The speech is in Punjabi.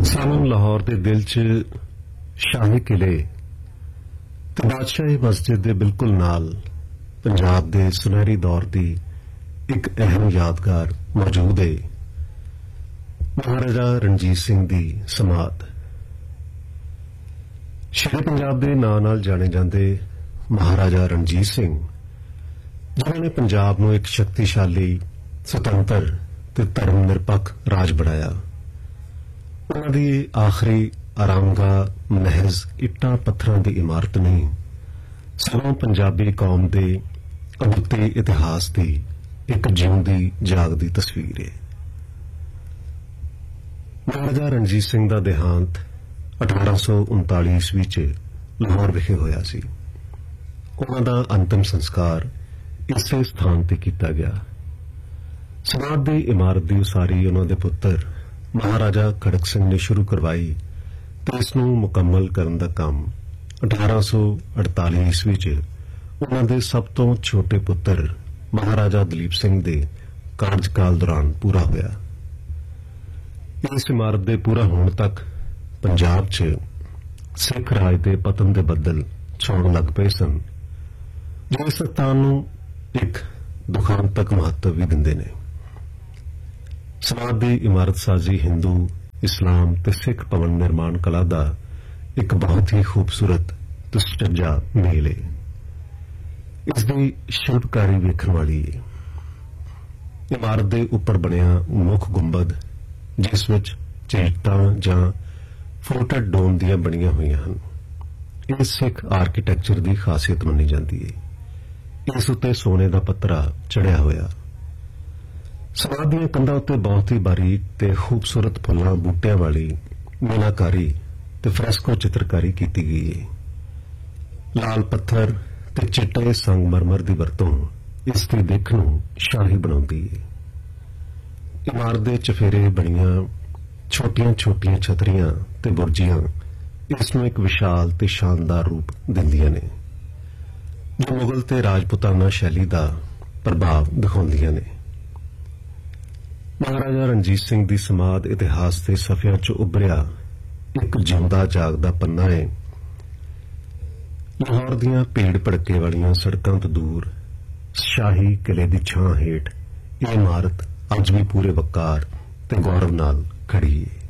ਸਾਨੂੰ ਲਾਹੌਰ ਦੇ ਦਿਲ 'ਚ ਸ਼ਾਹੀ ਕਿਲੇ ਤੇ ਬਾਦਸ਼ਾਹੀ ਮਸਜਿਦ ਦੇ ਬਿਲਕੁਲ ਨਾਲ ਪੰਜਾਬ ਦੇ ਸੁਨਹਿਰੀ ਦੌਰ ਦੀ ਇੱਕ ਅਹਿਮ ਯਾਦਗਾਰ ਮੌਜੂਦ ਹੈ। ਮਹਾਰਾਜਾ ਰਣਜੀਤ ਸਿੰਘ ਦੀ ਸਮਾਧ। ਸ਼ੇਰੇ ਪੰਜਾਬ ਦੇ ਨਾਂ ਨਾਲ ਜਾਣੇ ਜਾਂਦੇ ਮਹਾਰਾਜਾ ਰਣਜੀਤ ਸਿੰਘ, ਜਿਨ੍ਹਾਂ ਨੇ ਪੰਜਾਬ ਨੂੰ ਇੱਕ ਸ਼ਕਤੀਸ਼ਾਲੀ, ਸੁਤੰਤਰ ਤੇ ਧਰਮ ਨਿਰਪੱਖ ਰਾਜ ਬਣਾਇਆ। ਉਹਨਾਂ ਦੀ ਆਖਰੀ ਆਰਾਮਗਾਹ ਮਹਿਜ਼ ਇੱਟਾਂ ਪੱਥਰਾਂ ਦੀ ਇਮਾਰਤ ਨਹੀਂ, ਸਗੋਂ ਪੰਜਾਬੀ ਕੌਮ ਦੇ ਅਦੁੱਤੇ ਇਤਿਹਾਸ ਦੀ ਇੱਕ ਜਿਉਂਦੀ ਜਾਗਦੀ ਤਸਵੀਰ ਹੈ। ਮਹਾਰਾਜਾ ਰਣਜੀਤ ਸਿੰਘ ਦਾ ਦੇਹਾਂਤ 1839 ਈਸਵੀ 'ਚ ਲਾਹੌਰ ਵਿਖੇ ਹੋਇਆ ਸੀ। ਉਹਨਾਂ ਦਾ ਅੰਤਿਮ ਸੰਸਕਾਰ ਇਸੇ ਸਥਾਨ ਤੇ ਕੀਤਾ ਗਿਆ। ਸਮਾਧ ਦੀ ਇਮਾਰਤ ਦੀ ਉਸਾਰੀ ਉਹਨਾਂ ਦੇ ਪੁੱਤਰ ਮਹਾਰਾਜਾ ਖੜਕ ਸਿੰਘ ਨੇ ਸ਼ੁਰੂ ਕਰਵਾਈ ਤੇ ਇਸ ਨੂੰ ਮੁਕੰਮਲ ਕਰਨ ਦਾ ਕੰਮ 1848 ਈਸਵੀ 'ਚ ਉਹਨਾਂ ਦੇ ਸਭ ਤੋਂ ਛੋਟੇ ਪੁੱਤਰ ਮਹਾਰਾਜਾ ਦਲੀਪ ਸਿੰਘ ਦੇ ਕਾਰਜਕਾਲ ਦੌਰਾਨ ਪੂਰਾ ਹੋਇਆ। ਇਸ ਇਮਾਰਤ ਦੇ ਪੂਰਾ ਹੋਣ ਤੱਕ ਪੰਜਾਬ 'ਚ ਸਿੱਖ ਰਾਜ ਦੇ ਪਤਨ ਦੇ ਬੱਦਲ ਛਾਉਣ ਲੱਗ ਪਏ ਸਨ, ਜੋ ਇਸ ਸਥਾਨ ਨੂੰ ਇੱਕ ਦੁਖਾਂਤਕ ਮਹੱਤਵ ਵੀ ਦਿੰਦੇ ਨੇ। ਸਮਾਧ ਦੀ ਇਮਾਰਤ ਸਾਜੀ ਹਿੰਦੂ, ਇਸਲਾਮ ਤੇ ਸਿੱਖ ਭਵਨ ਨਿਰਮਾਣ ਕਲਾ ਦਾ ਇੱਕ ਬਹੁਤ ਹੀ ਖੂਬਸੂਰਤ ਤੇ ਸੁਚੱਜਾ ਮੇਲ ਹੈ। ਇਸ ਦੀ ਸ਼ਿਲਪਕਾਰੀ ਵੇਖਣ ਵਾਲੀ ਹੈ। ਇਮਾਰਤ ਦੇ ਉੱਪਰ ਬਣਿਆ ਮੁੱਖ ਗੁੰਬਦ, ਜਿਸ ਵਿੱਚ ਚਿੱਟਾਂ ਜਾਂ ਫਲੋਟਡ ਡੋਮ ਦੀਆਂ ਬਣੀਆਂ ਹੋਈਆਂ ਹਨ, ਇਹ ਸਿੱਖ ਆਰਕੀਟੈਕਚਰ ਦੀ ਖਾਸੀਅਤ ਮੰਨੀ ਜਾਂਦੀ ਹੈ। ਇਸ ਉੱਤੇ ਸੋਨੇ ਦਾ ਪੱਤਰਾ ਚੜਿਆ ਹੋਇਆ। ਸਮਾਧ ਦੀਆਂ ਕੰਧਾਂ ਉੱਤੇ ਬਹੁਤ ਹੀ ਬਾਰੀਕ ਤੇ ਖੂਬਸੂਰਤ ਫੁੱਲਾਂ ਬੂਟਿਆਂ ਵਾਲੀ ਮੀਨਾਕਾਰੀ ਤੇ ਫਰੈਸਕੋ ਚਿੱਤਰਕਾਰੀ ਕੀਤੀ ਗਈ ਹੈ। ਲਾਲ ਪੱਥਰ ਤੇ ਚਿੱਟੇ ਸੰਗਮਰਮਰ ਦੀ ਵਰਤੋਂ ਇਸ ਦੀ ਦਿੱਖ ਨੂੰ ਸ਼ਾਹੀ ਬਣਾਉਂਦੀ ਹੈ। ਇਮਾਰਤ ਦੇ ਚਫੇਰੇ ਬਣੀਆਂ ਛੋਟੀਆਂ-ਛੋਟੀਆਂ ਛਤਰੀਆਂ ਤੇ ਬੁਰਜੀਆਂ ਇਸ ਨੂੰ ਇੱਕ ਵਿਸ਼ਾਲ ਤੇ ਸ਼ਾਨਦਾਰ ਰੂਪ ਦਿੰਦੀਆਂ ਨੇ, ਜੋ ਮੁਗਲ ਤੇ ਰਾਜਪੂਤਾਨਾ ਸ਼ੈਲੀ ਦਾ ਪ੍ਰਭਾਵ ਦਿਖਾਉਂਦੀਆਂ ਨੇ। ਮਹਾਰਾਜਾ ਰਣਜੀਤ ਸਿੰਘ ਦੀ ਸਮਾਧ ਇਤਿਹਾਸ ਦੇ ਸਫ਼ਿਆਂ 'ਚ ਉੱਭਰਿਆ ਇੱਕ ਜਿਉਂਦਾ ਜਾਗਦਾ ਪੰਨਾ ਹੈ। ਲਾਹੌਰ ਦੀਆਂ ਭੀੜ ਭੜਕੇ ਵਾਲੀਆਂ ਸੜਕਾਂ ਤੋਂ ਦੂਰ ਸ਼ਾਹੀ ਕਿਲੇ ਦੀ ਛਾਂ ਹੇਠ ਇਹ ਇਮਾਰਤ ਅੱਜ ਵੀ ਪੂਰੇ ਵਕਾਰ ਤੇ ਗੌਰਵ ਨਾਲ ਖੜੀ ਹੈ।